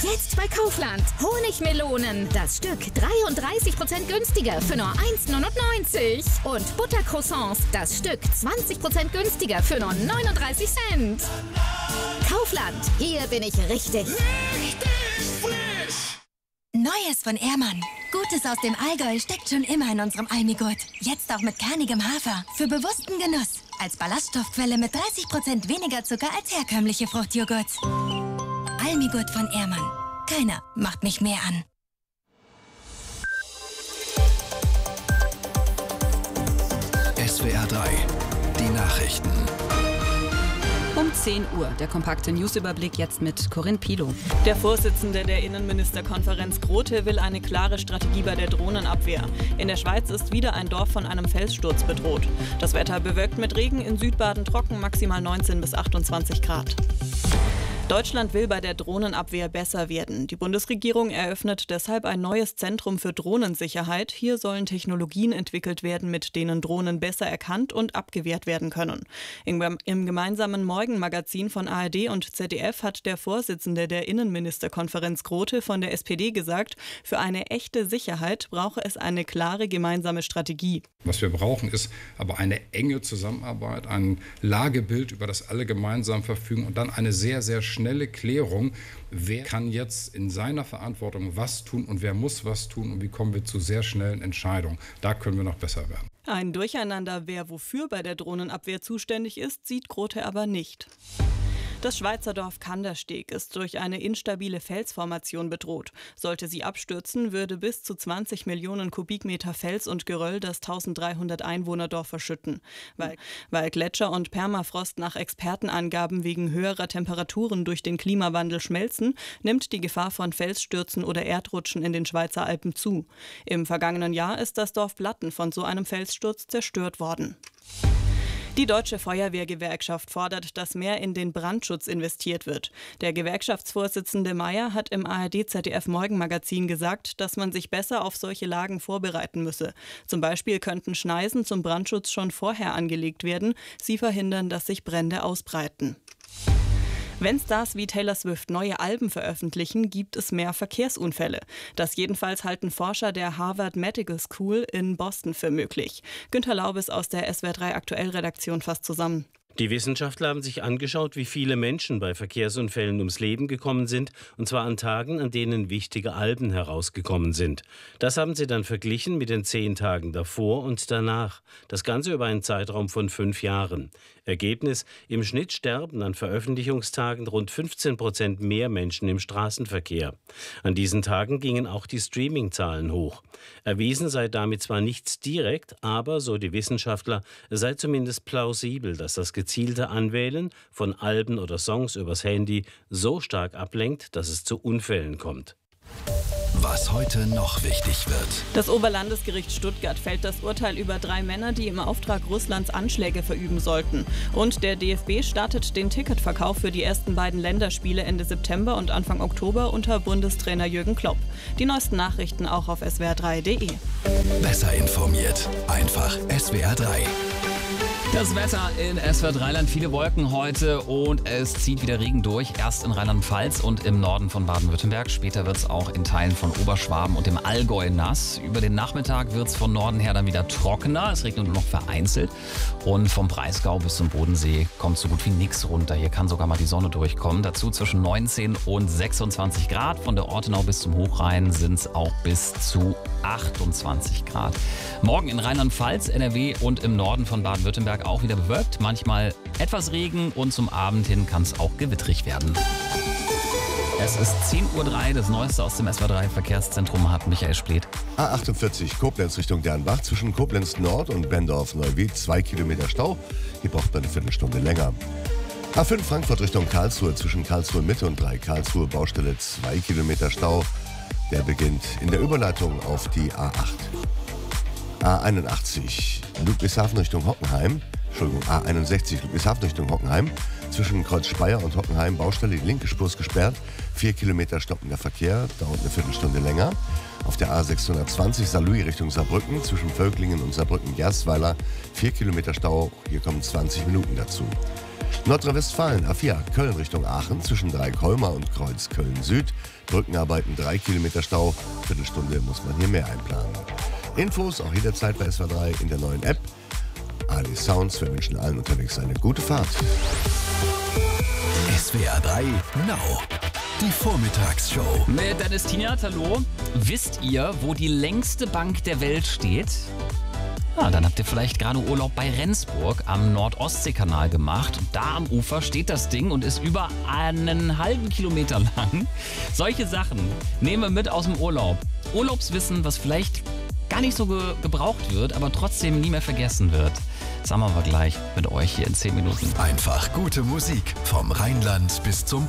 Jetzt bei Kaufland. Honigmelonen. Das Stück 33% günstiger für nur 1,99 €. Und Buttercroissants. Das Stück 20% günstiger für nur 39 Cent. Kaufland. Hier bin ich richtig. Neues von Ehrmann. Gutes aus dem Allgäu steckt schon immer in unserem Almigurt. Jetzt auch mit kernigem Hafer. Für bewussten Genuss. Als Ballaststoffquelle mit 30% weniger Zucker als herkömmliche Fruchtjoghurts. Almigurt von Ehrmann. Keiner macht mich mehr an. SWR 3, die Nachrichten. Um 10 Uhr, der kompakte Newsüberblick jetzt mit Corinne Pilow. Der Vorsitzende der Innenministerkonferenz Grote will eine klare Strategie bei der Drohnenabwehr. In der Schweiz ist wieder ein Dorf von einem Felssturz bedroht. Das Wetter bewölkt mit Regen, in Südbaden trocken, maximal 19 bis 28 Grad. Deutschland will bei der Drohnenabwehr besser werden. Die Bundesregierung eröffnet deshalb ein neues Zentrum für Drohnensicherheit. Hier sollen Technologien entwickelt werden, mit denen Drohnen besser erkannt und abgewehrt werden können. Im gemeinsamen Morgenmagazin von ARD und ZDF hat der Vorsitzende der Innenministerkonferenz Grote von der SPD gesagt, für eine echte Sicherheit brauche es eine klare gemeinsame Strategie. Was wir brauchen, ist aber eine enge Zusammenarbeit, ein Lagebild, über das alle gemeinsam verfügen und dann eine sehr, sehr schnelle Klärung, wer kann jetzt in seiner Verantwortung was tun und wer muss was tun und wie kommen wir zu sehr schnellen Entscheidungen. Da können wir noch besser werden. Ein Durcheinander, wer wofür bei der Drohnenabwehr zuständig ist, sieht Grote aber nicht. Das Schweizer Dorf Kandersteg ist durch eine instabile Felsformation bedroht. Sollte sie abstürzen, würde bis zu 20 Millionen Kubikmeter Fels und Geröll das 1300 Einwohnerdorf verschütten. Weil Gletscher und Permafrost nach Expertenangaben wegen höherer Temperaturen durch den Klimawandel schmelzen, nimmt die Gefahr von Felsstürzen oder Erdrutschen in den Schweizer Alpen zu. Im vergangenen Jahr ist das Dorf Blatten von so einem Felssturz zerstört worden. Die Deutsche Feuerwehrgewerkschaft fordert, dass mehr in den Brandschutz investiert wird. Der Gewerkschaftsvorsitzende Mayer hat im ARD-ZDF-Morgenmagazin gesagt, dass man sich besser auf solche Lagen vorbereiten müsse. Zum Beispiel könnten Schneisen zum Brandschutz schon vorher angelegt werden. Sie verhindern, dass sich Brände ausbreiten. Wenn Stars wie Taylor Swift neue Alben veröffentlichen, gibt es mehr Verkehrsunfälle. Das jedenfalls halten Forscher der Harvard Medical School in Boston für möglich. Günter Laubes aus der SWR 3 Aktuell-Redaktion fasst zusammen. Die Wissenschaftler haben sich angeschaut, wie viele Menschen bei Verkehrsunfällen ums Leben gekommen sind, und zwar an Tagen, an denen wichtige Alben herausgekommen sind. Das haben sie dann verglichen mit den 10 Tagen davor und danach. Das Ganze über einen Zeitraum von 5 Jahren. Ergebnis: Im Schnitt sterben an Veröffentlichungstagen rund 15% mehr Menschen im Straßenverkehr. An diesen Tagen gingen auch die Streaming-Zahlen hoch. Erwiesen sei damit zwar nichts direkt, aber, so die Wissenschaftler, sei zumindest plausibel, dass das gezielte Anwählen von Alben oder Songs übers Handy so stark ablenkt, dass es zu Unfällen kommt. Was heute noch wichtig wird. Das Oberlandesgericht Stuttgart fällt das Urteil über 3 Männer, die im Auftrag Russlands Anschläge verüben sollten. Und der DFB startet den Ticketverkauf für die ersten beiden Länderspiele Ende September und Anfang Oktober unter Bundestrainer Jürgen Klopp. Die neuesten Nachrichten auch auf swr3.de. Besser informiert. Einfach SWR 3. Das Wetter in SWR 3-Land, viele Wolken heute und es zieht wieder Regen durch. Erst in Rheinland-Pfalz und im Norden von Baden-Württemberg. Später wird es auch in Teilen von Oberschwaben und dem Allgäu nass. Über den Nachmittag wird es von Norden her dann wieder trockener. Es regnet nur noch vereinzelt. Und vom Breisgau bis zum Bodensee kommt so gut wie nichts runter. Hier kann sogar mal die Sonne durchkommen. Dazu zwischen 19 und 26 Grad. Von der Ortenau bis zum Hochrhein sind es auch bis zu 28 Grad. Morgen in Rheinland-Pfalz, NRW und im Norden von Baden-Württemberg auch wieder bewölkt, manchmal etwas Regen und zum Abend hin kann es auch gewittrig werden. Es ist 10:03 Uhr, das Neueste aus dem SWR 3 Verkehrszentrum hat Michael Spleth. A48 Koblenz Richtung Dernbach, zwischen Koblenz Nord und Bendorf-Neuwied 2 Kilometer Stau. Hier braucht man eine Viertelstunde länger. A5 Frankfurt Richtung Karlsruhe, zwischen Karlsruhe Mitte und Karlsruhe Baustelle 2 Kilometer Stau. Der beginnt in der Überleitung auf die A8. A81 Ludwigshafen Richtung Hockenheim. A61 Ludwigshafen Richtung Hockenheim. Zwischen Kreuz Speyer und Hockenheim Baustelle, die linke Spur ist gesperrt. 4 Kilometer stockender Verkehr, dauert eine Viertelstunde länger. Auf der A620 Saarlouis Richtung Saarbrücken, zwischen Völklingen und Saarbrücken-Gerstweiler 4 Kilometer Stau, hier kommen 20 Minuten dazu. Nordrhein-Westfalen, A4 Köln Richtung Aachen zwischen Dreikolmer und Kreuz Köln-Süd. Brückenarbeiten 3 Kilometer Stau. Viertelstunde muss man hier mehr einplanen. Infos auch jederzeit bei SWR3 in der neuen App. Ali Sounds, wir wünschen allen unterwegs eine gute Fahrt. SWR 3 Now. Die Vormittagsshow. Mit Dennis Tienert, hallo. Wisst ihr, wo die längste Bank der Welt steht? Dann habt ihr vielleicht gerade Urlaub bei Rendsburg am Nord-Ostsee-Kanal gemacht. Da am Ufer steht das Ding und ist über einen halben Kilometer lang. Solche Sachen nehmen wir mit aus dem Urlaub. Urlaubswissen, was vielleicht gar nicht so gebraucht wird, aber trotzdem nie mehr vergessen wird. Das haben wir gleich mit euch hier in 10 Minuten. Einfach gute Musik vom Rheinland bis zum